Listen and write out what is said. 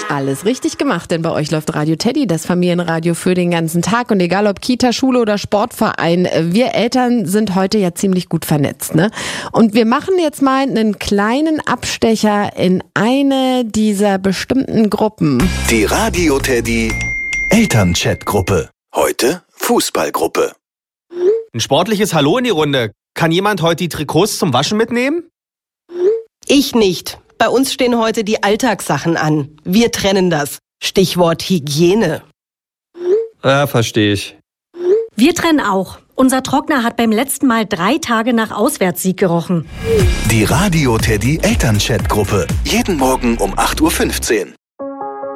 Alles richtig gemacht, denn bei euch läuft Radio Teddy, das Familienradio für den ganzen Tag. Und egal ob Kita, Schule oder Sportverein, wir Eltern sind heute ja ziemlich gut vernetzt, ne? Und wir machen jetzt mal einen kleinen Abstecher in eine dieser bestimmten Gruppen. Die Radio Teddy Elternchat-Gruppe. Heute Fußballgruppe. Ein sportliches Hallo in die Runde. Kann jemand heute die Trikots zum Waschen mitnehmen? Ich nicht. Bei uns stehen heute die Alltagssachen an. Wir trennen das. Stichwort Hygiene. Ja, verstehe ich. Wir trennen auch. Unser Trockner hat beim letzten Mal 3 Tage nach Auswärtssieg gerochen. Die Radio Teddy Elternchat-Gruppe. Jeden Morgen um 8:15 Uhr.